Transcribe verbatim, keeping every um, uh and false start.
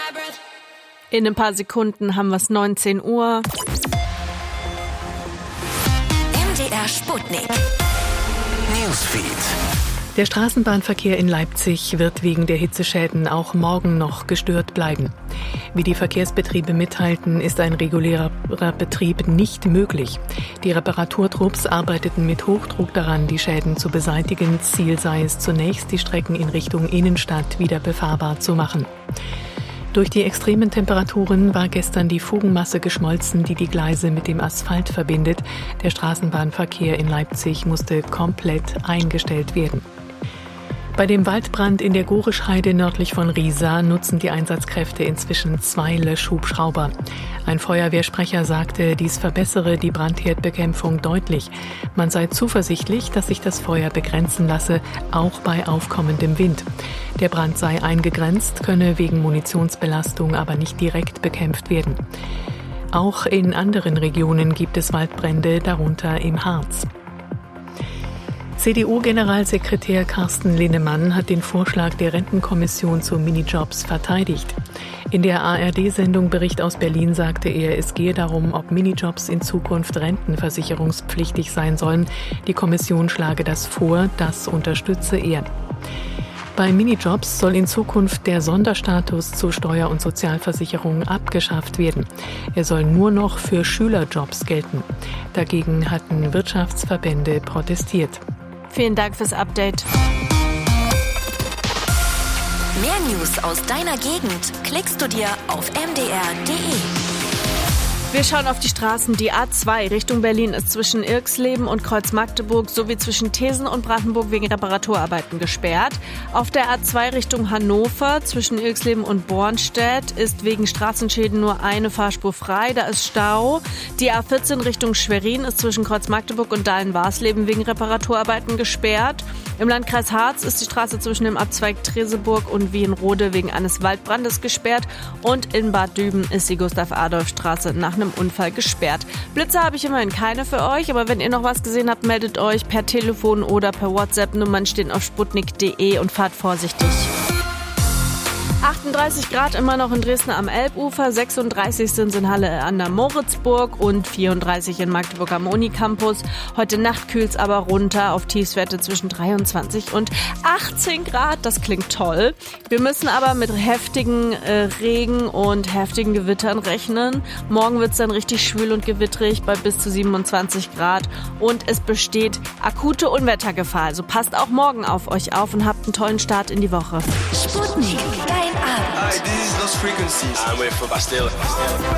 In ein paar Sekunden haben wir es neunzehn Uhr. M D R Sputnik. Newsfeed. Der Straßenbahnverkehr in Leipzig wird wegen der Hitzeschäden auch morgen noch gestört bleiben. Wie die Verkehrsbetriebe mitteilten, ist ein regulärer Betrieb nicht möglich. Die Reparaturtrupps arbeiteten mit Hochdruck daran, die Schäden zu beseitigen. Ziel sei es zunächst, die Strecken in Richtung Innenstadt wieder befahrbar zu machen. Durch die extremen Temperaturen war gestern die Fugenmasse geschmolzen, die die Gleise mit dem Asphalt verbindet. Der Straßenbahnverkehr in Leipzig musste komplett eingestellt werden. Bei dem Waldbrand in der Gorischheide nördlich von Riesa nutzen die Einsatzkräfte inzwischen zwei Löschhubschrauber. Ein Feuerwehrsprecher sagte, dies verbessere die Brandherdbekämpfung deutlich. Man sei zuversichtlich, dass sich das Feuer begrenzen lasse, auch bei aufkommendem Wind. Der Brand sei eingegrenzt, könne wegen Munitionsbelastung aber nicht direkt bekämpft werden. Auch in anderen Regionen gibt es Waldbrände, darunter im Harz. C D U-Generalsekretär Carsten Linnemann hat den Vorschlag der Rentenkommission zu Minijobs verteidigt. In der A R D-Sendung Bericht aus Berlin sagte er, es gehe darum, ob Minijobs in Zukunft rentenversicherungspflichtig sein sollen. Die Kommission schlage das vor, das unterstütze er. Bei Minijobs soll in Zukunft der Sonderstatus zur Steuer- und Sozialversicherung abgeschafft werden. Er soll nur noch für Schülerjobs gelten. Dagegen hatten Wirtschaftsverbände protestiert. Vielen Dank fürs Update. Mehr News aus deiner Gegend klickst du dir auf m d r punkt d e. Wir schauen auf die Straßen. Die A zwei Richtung Berlin ist zwischen Irxleben und Kreuz-Magdeburg sowie zwischen Thesen und Brandenburg wegen Reparaturarbeiten gesperrt. Auf der A zwei Richtung Hannover zwischen Irxleben und Bornstedt ist wegen Straßenschäden nur eine Fahrspur frei. Da ist Stau. Die A vierzehn Richtung Schwerin ist zwischen Kreuz-Magdeburg und Dahlen-Warsleben wegen Reparaturarbeiten gesperrt. Im Landkreis Harz ist die Straße zwischen dem Abzweig Treseburg und Wienrode wegen eines Waldbrandes gesperrt. Und in Bad Düben ist die Gustav-Adolf-Straße nach einem Unfall gesperrt. Blitze habe ich immerhin keine für euch, aber wenn ihr noch was gesehen habt, meldet euch per Telefon oder per WhatsApp. Nummern stehen auf sputnik punkt d e und fahrt vorsichtig. achtunddreißig Grad immer noch in Dresden am Elbufer, sechsunddreißig sind es in Halle an der Moritzburg und vierunddreißig in Magdeburg am Unicampus. Heute Nacht kühlt's aber runter auf Tiefstwerte zwischen dreiundzwanzig und achtzehn Grad. Das klingt toll. Wir müssen aber mit heftigen äh, Regen und heftigen Gewittern rechnen. Morgen wird's dann richtig schwül und gewittrig bei bis zu siebenundzwanzig Grad und es besteht akute Unwettergefahr. Also passt auch morgen auf euch auf und habt einen tollen Start in die Woche. Sputnik, dein Abend. Hi, this is Lost Frequencies. I'm with Bastille.